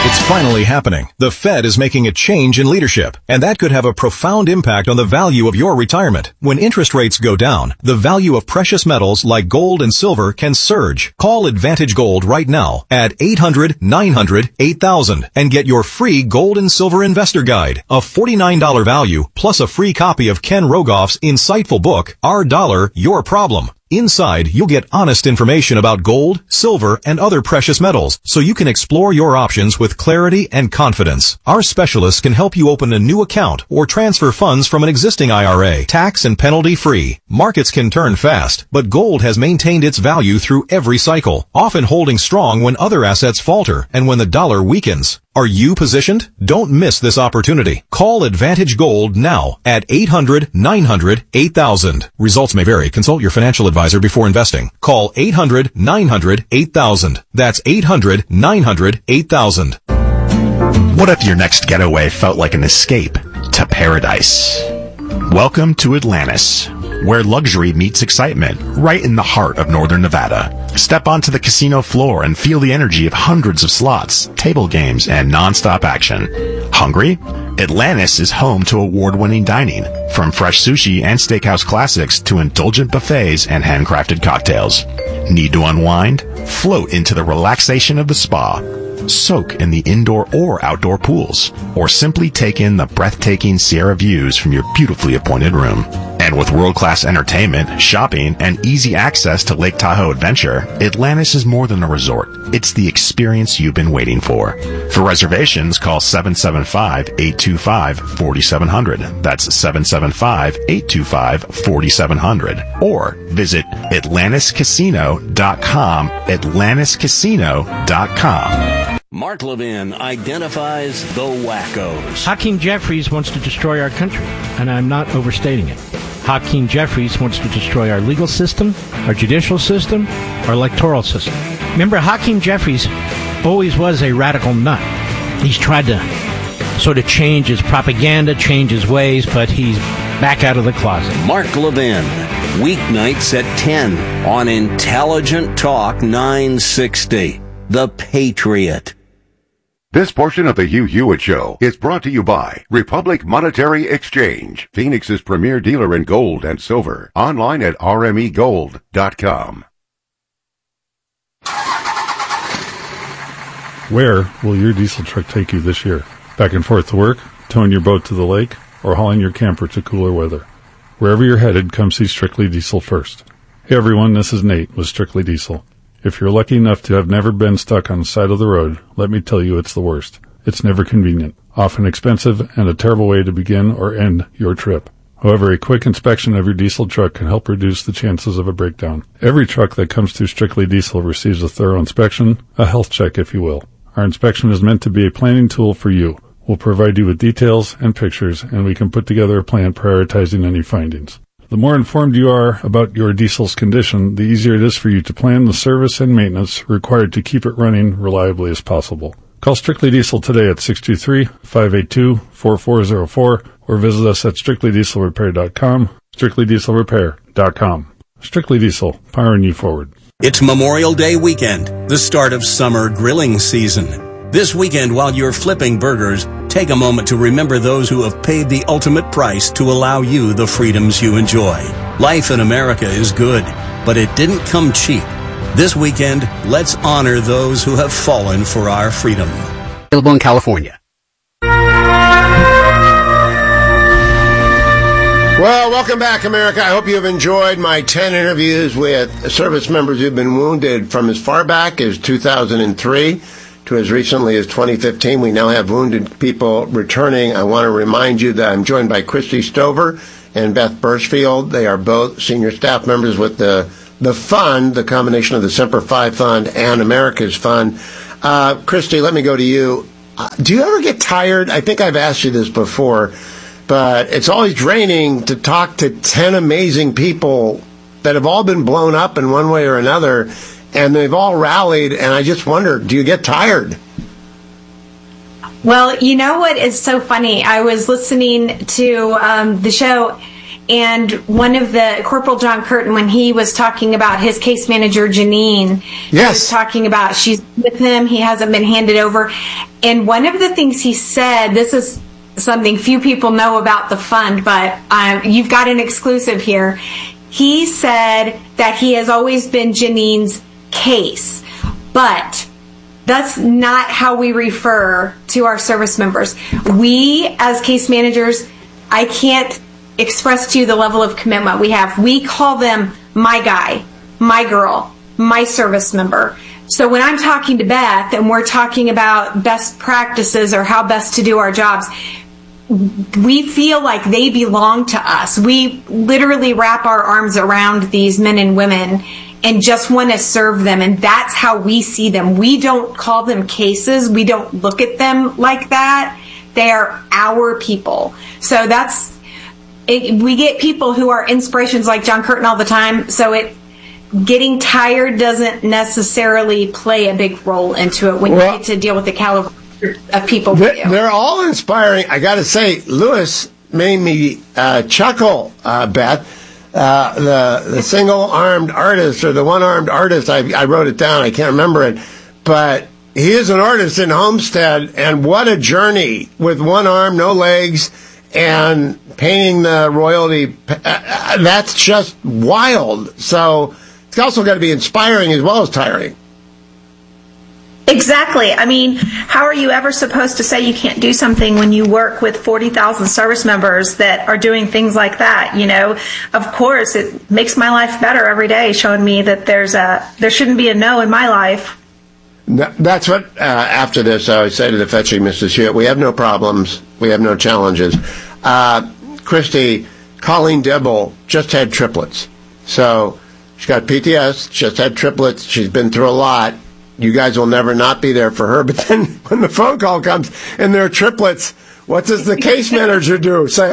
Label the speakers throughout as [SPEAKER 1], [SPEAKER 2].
[SPEAKER 1] It's finally happening. The Fed is making a change in leadership, and that could have a profound impact on the value of your retirement. When interest rates go down, the value of precious metals like gold and silver can surge. Call Advantage Gold right now at 800-900-8000 and get your free gold and silver investor guide, a $49 value, plus a free copy of Ken Rogoff's insightful book, Our Dollar, Your Problem. Inside, you'll get honest information about gold, silver, and other precious metals, so you can explore your options with clarity and confidence. Our specialists can help you open a new account or transfer funds from an existing IRA, tax and penalty free. Markets can turn fast, but gold has maintained its value through every cycle, often holding strong when other assets falter and when the dollar weakens. Are you positioned? Don't miss this opportunity. Call Advantage Gold now at 800-900-8000. Results may vary. Consult your financial advisor before investing. Call 800-900-8000. That's 800-900-8000.
[SPEAKER 2] What if your next getaway felt like an escape to paradise? Welcome to Atlantis, where luxury meets excitement, right in the heart of northern Nevada. Step onto the casino floor and feel the energy of hundreds of slots, table games, and non-stop action. Hungry? Atlantis is home to award-winning dining, from fresh sushi and steakhouse classics to indulgent buffets and handcrafted cocktails. Need to unwind? Float into the relaxation of the spa. Soak in the indoor or outdoor pools, or simply take in the breathtaking Sierra views from your beautifully appointed room. And with world-class entertainment, shopping, and easy access to Lake Tahoe Adventure, Atlantis is more than a resort. It's the experience you've been waiting for. For reservations, call 775-825-4700. That's 775-825-4700. Or visit AtlantisCasino.com, AtlantisCasino.com.
[SPEAKER 3] Mark Levin identifies the wackos.
[SPEAKER 4] Hakeem Jeffries wants to destroy our country, and I'm not overstating it. Hakeem Jeffries wants to destroy our legal system, our judicial system, our electoral system. Remember, Hakeem Jeffries always was a radical nut. He's tried to sort of change his propaganda, change his ways, but he's back out of the closet.
[SPEAKER 3] Mark Levin, weeknights at 10 on Intelligent Talk 960. The Patriot.
[SPEAKER 5] This portion of the Hugh Hewitt Show is brought to you by Republic Monetary Exchange, Phoenix's premier dealer in gold and silver. Online at rmegold.com.
[SPEAKER 6] Where will your diesel truck take you this year? Back and forth to work, towing your boat to the lake, or hauling your camper to cooler weather? Wherever you're headed, come see Strictly Diesel first. Hey everyone, this is Nate with Strictly Diesel. If you're lucky enough to have never been stuck on the side of the road, let me tell you it's the worst. It's never convenient, often expensive, and a terrible way to begin or end your trip. However, a quick inspection of your diesel truck can help reduce the chances of a breakdown. Every truck that comes through Strictly Diesel receives a thorough inspection, a health check if you will. Our inspection is meant to be a planning tool for you. We'll provide you with details and pictures, and we can put together a plan prioritizing any findings. The more informed you are about your diesel's condition, the easier it is for you to plan the service and maintenance required to keep it running reliably as possible. Call Strictly Diesel today at 623-582-4404 or visit us at strictlydieselrepair.com, strictlydieselrepair.com. Strictly Diesel, powering you forward.
[SPEAKER 3] It's Memorial Day weekend, the start of summer grilling season. This weekend, while you're flipping burgers, take a moment to remember those who have paid the ultimate price to allow you the freedoms you enjoy. Life in America is good, but it didn't come cheap. This weekend, let's honor those who have fallen for our freedom.
[SPEAKER 7] Available in California.
[SPEAKER 8] Well, welcome back, America. I hope you have enjoyed my 10 interviews with service members who've been wounded from as far back as 2003 to as recently as 2015. We now have wounded people returning. I want to remind you that I'm joined by Christy Stover and Beth Birchfield. They are both senior staff members with the fund, the combination of the Semper Fi Fund and America's Fund. Christy, let me go to you. Do you ever get tired? I think I've asked you this before, but it's always draining to talk to 10 amazing people that have all been blown up in one way or another, and they've all rallied, and I just wonder, do you get tired?
[SPEAKER 9] Well, you know what is so funny? I was listening to the show, And one of the, Corporal John Curtin, when he was talking about his case manager, Janine, he was talking about she's with him, he hasn't been handed over. And one of the things he said, this is something few people know about the fund, but you've got an exclusive here. He said that he has always been Janine's case, but that's not how we refer to our service members. We, as case managers, I can't express to you the level of commitment we have. We call them my guy, my girl, my service member. So when I'm talking to Beth and we're talking about best practices or how best to do our jobs, we feel like they belong to us. We literally wrap our arms around these men and women and just want to serve them, and that's how we see them. We don't call them cases. We don't look at them like that. They are our people. So we get people who are inspirations like John Curtin all the time, so getting tired doesn't necessarily play a big role into it when you get to deal with the caliber of people.
[SPEAKER 8] They're all inspiring. I got to say, Lewis made me chuckle, Beth. The single-armed artist or the one-armed artist, I wrote it down, I can't remember it, but he is an artist in Homestead, and what a journey with one arm, no legs, and painting the royalty. That's just wild. So it's also got to be inspiring as well as tiring.
[SPEAKER 10] Exactly. I mean, how are you ever supposed to say you can't do something when you work with 40,000 service members that are doing things like that? You know, of course, it makes my life better every day, showing me that there shouldn't be a no in my life.
[SPEAKER 8] That's what, after this, I always say to the fetching Mrs. Hewitt, we have no problems, we have no challenges. Christy, Colleen Dibble just had triplets. So she's got PTS, just had triplets, she's been through a lot. You guys will never not be there for her. But then when the phone call comes and there are triplets, what does the case manager do? Say,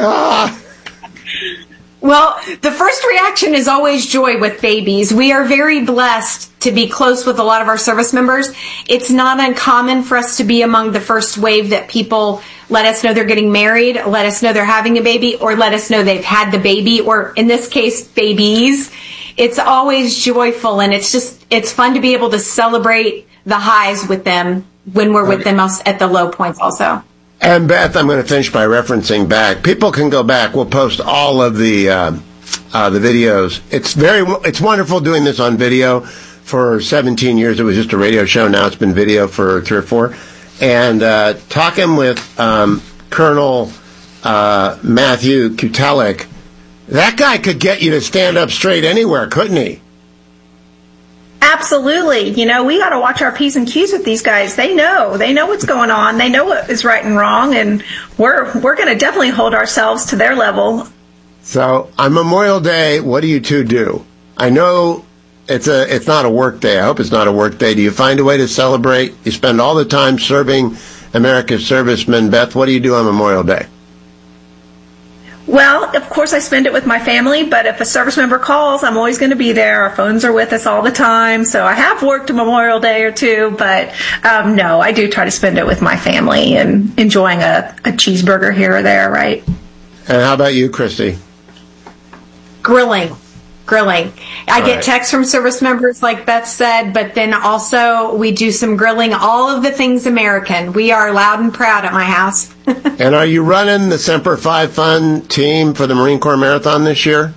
[SPEAKER 9] Well, the first reaction is always joy with babies. We are very blessed to be close with a lot of our service members. It's not uncommon for us to be among the first wave that people let us know they're getting married, let us know they're having a baby, or let us know they've had the baby, or in this case, babies. It's always joyful, and it's fun to be able to celebrate the highs with them when we're with them at the low points also.
[SPEAKER 8] And Beth, I'm going to finish by referencing back. People can go back. We'll post all of the videos. It's wonderful doing this on video. For 17 years, it was just a radio show. Now it's been video for 3 or 4. And talking with Colonel Matthew Kutelik, that guy could get you to stand up straight anywhere, couldn't he?
[SPEAKER 10] Absolutely. You know, we got to watch our P's and Q's with these guys. They know what's going on. They know what is right and wrong, and we're going to definitely hold ourselves to their level.
[SPEAKER 8] So on Memorial Day, what do you two do? I know it's not a work day. I hope it's not a work day. Do you find a way to celebrate? You spend all the time serving America's servicemen. Beth, what do you do on Memorial Day?
[SPEAKER 10] Well, of course, I spend it with my family, but if a service member calls, I'm always going to be there. Our phones are with us all the time, so I have worked a Memorial Day or two, but no, I do try to spend it with my family and enjoying a cheeseburger here or there, right?
[SPEAKER 8] And how about you, Christy?
[SPEAKER 9] Grilling. I get texts from service members, like Beth said, but then also we do some grilling, all of the things American. We are loud and proud at my house.
[SPEAKER 8] And are you running the Semper Fi Fun team for the Marine Corps Marathon this year?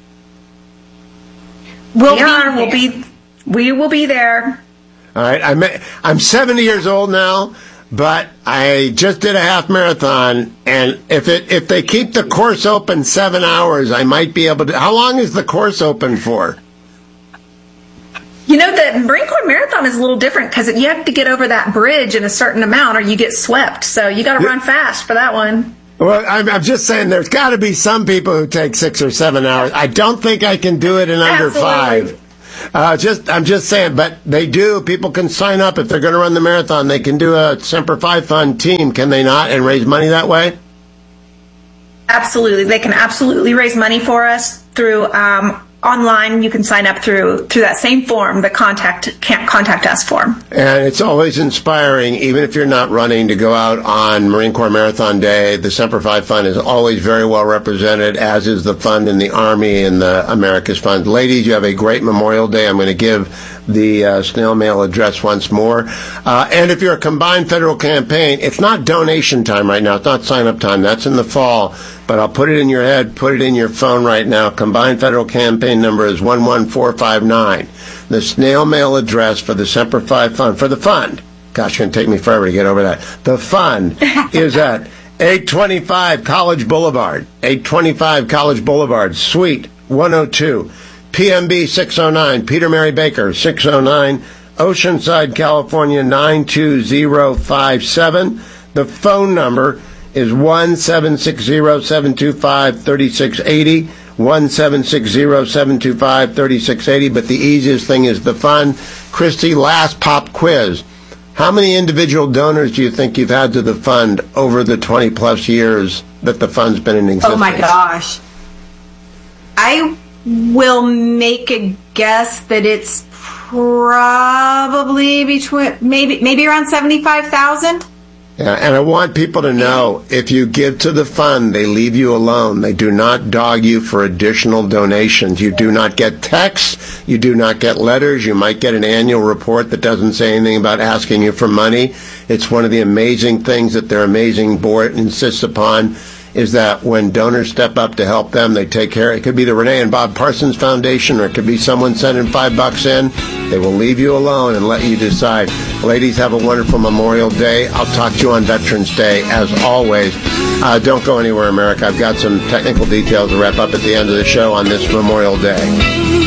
[SPEAKER 10] We will be there.
[SPEAKER 8] All right. I'm 70 years old now, but I just did a half marathon, and if they keep the course open 7 hours, I might be able to. How long is the course open for?
[SPEAKER 10] You know, the Marine Corps Marathon is a little different because you have to get over that bridge in a certain amount or you get swept. So you got to run fast for that one.
[SPEAKER 8] Well, I'm just saying there's got to be some people who take 6 or 7 hours. I don't think I can do it in under 5. I'm just saying, but they do. People can sign up if they're going to run the marathon. They can do a Semper Fi Fun team, can they not, and raise money that way?
[SPEAKER 10] Absolutely. They can absolutely raise money for us through online. You can sign up through that same form, the contact us form.
[SPEAKER 8] And it's always inspiring, even if you're not running, to go out on Marine Corps Marathon Day. The Semper Fi Fund is always very well represented, as is the fund in the Army and the America's Fund. Ladies, you have a great Memorial Day. I'm going to give the snail mail address once more. And if you're a combined federal campaign, it's not donation time right now. It's not sign-up time. That's in the fall. But I'll put it in your head, put it in your phone right now. Combined federal campaign number is 11459. The snail mail address for the Semper Fi Fund, for the fund, gosh, it's going to take me forever to get over that. The fund is at 825 College Boulevard, 825 College Boulevard, Suite 102, PMB 609, Peter Mary Baker 609, Oceanside, California 92057. The phone number is 1-760-725-3680, 1-760-725-3680, but the easiest thing is the fund. Christy, last pop quiz. How many individual donors do you think you've had to the fund over the 20-plus years that the fund's been in existence?
[SPEAKER 9] Oh, my gosh. I will make a guess that it's probably maybe around 75,000.
[SPEAKER 8] Yeah, and I want people to know, if you give to the fund, they leave you alone. They do not dog you for additional donations. You do not get texts. You do not get letters. You might get an annual report that doesn't say anything about asking you for money. It's one of the amazing things that their amazing board insists upon, is that when donors step up to help them, they take care. It could be the Renee and Bob Parsons Foundation, or it could be someone sending $5 in. They will leave you alone and let you decide. Ladies, have a wonderful Memorial Day. I'll talk to you on Veterans Day, as always. Don't go anywhere, America. I've got some technical details to wrap up at the end of the show on this Memorial Day.